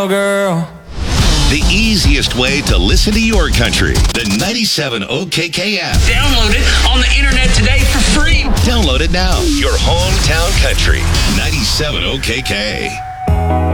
girl. The easiest way to listen to your country. The 97 OKK app. Download it on the internet today for free. Download it now. Your hometown country. 97 OKK.